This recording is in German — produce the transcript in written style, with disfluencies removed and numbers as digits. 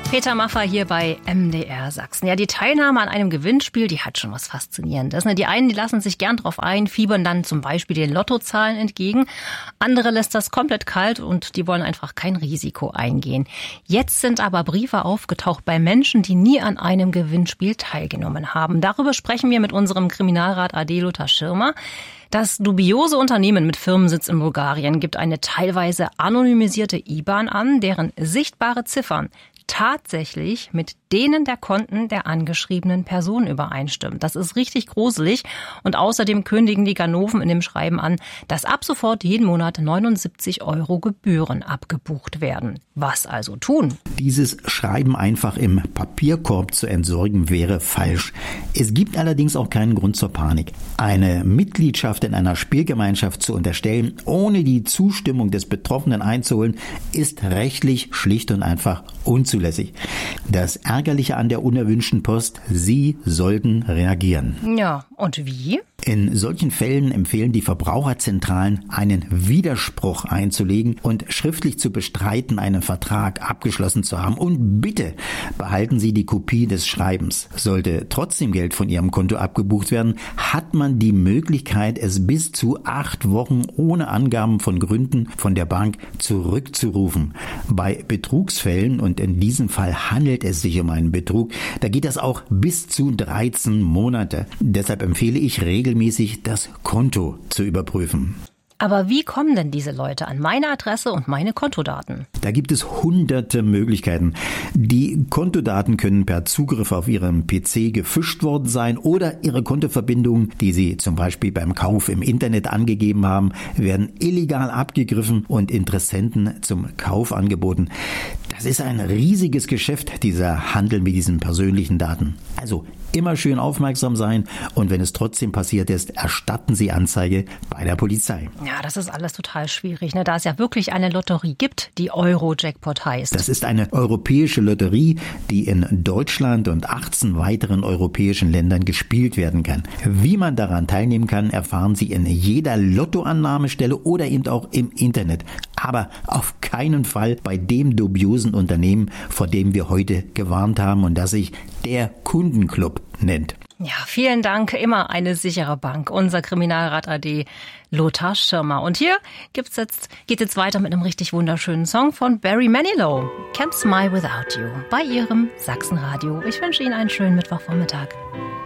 Peter Maffay hier bei MDR Sachsen. Ja, die Teilnahme an einem Gewinnspiel, die hat schon was Faszinierendes. Die einen, die lassen sich gern drauf ein, fiebern dann zum Beispiel den Lottozahlen entgegen. Andere lässt das komplett kalt und die wollen einfach kein Risiko eingehen. Jetzt sind aber Briefe aufgetaucht bei Menschen, die nie an einem Gewinnspiel teilgenommen haben. Darüber sprechen wir mit unserem Kriminalrat AD Lothar Schirmer. Das dubiose Unternehmen mit Firmensitz in Bulgarien gibt eine teilweise anonymisierte IBAN an, deren sichtbare Ziffern tatsächlich mit denen der Konten der angeschriebenen Person übereinstimmen. Das ist richtig gruselig. Und außerdem kündigen die Ganoven in dem Schreiben an, dass ab sofort jeden Monat 79 € Gebühren abgebucht werden. Was also tun? Dieses Schreiben einfach im Papierkorb zu entsorgen wäre falsch. Es gibt allerdings auch keinen Grund zur Panik. Eine Mitgliedschaft in einer Spielgemeinschaft zu unterstellen, ohne die Zustimmung des Betroffenen einzuholen, ist rechtlich schlicht und einfach unzulässig. Das Ärgerliche an der unerwünschten Post: Sie sollten reagieren. Ja, und wie? In solchen Fällen empfehlen die Verbraucherzentralen, einen Widerspruch einzulegen und schriftlich zu bestreiten, einen Vertrag abgeschlossen zu haben. Und bitte behalten Sie die Kopie des Schreibens. Sollte trotzdem Geld von Ihrem Konto abgebucht werden, hat man die Möglichkeit, es bis zu 8 Wochen ohne Angaben von Gründen von der Bank zurückzurufen. Bei Betrugsfällen, und in diesem Fall handelt es sich um einen Betrug, da geht das auch bis zu 13 Monate. Deshalb empfehle ich regelmäßig das Konto zu überprüfen. Aber wie kommen denn diese Leute an meine Adresse und meine Kontodaten? Da gibt es hunderte Möglichkeiten. Die Kontodaten können per Zugriff auf Ihrem PC gefischt worden sein oder Ihre Kontoverbindungen, die Sie zum Beispiel beim Kauf im Internet angegeben haben, werden illegal abgegriffen und Interessenten zum Kauf angeboten. Das ist ein riesiges Geschäft, dieser Handel mit diesen persönlichen Daten. Also immer schön aufmerksam sein, und wenn es trotzdem passiert ist, erstatten Sie Anzeige bei der Polizei. Ja, das ist alles total schwierig, da es ja wirklich eine Lotterie gibt, die Euro-Jackpot heißt. Das ist eine europäische Lotterie, die in Deutschland und 18 weiteren europäischen Ländern gespielt werden kann. Wie man daran teilnehmen kann, erfahren Sie in jeder Lottoannahmestelle oder eben auch im Internet. Aber auf keinen Fall bei dem dubiosen Unternehmen, vor dem wir heute gewarnt haben und das sich der Kundenclub nennt. Ja, vielen Dank. Immer eine sichere Bank. Unser Kriminalrat AD Lothar Schirmer. Und hier geht jetzt weiter mit einem richtig wunderschönen Song von Barry Manilow. Can't Smile Without You bei Ihrem Sachsenradio. Ich wünsche Ihnen einen schönen Mittwochvormittag.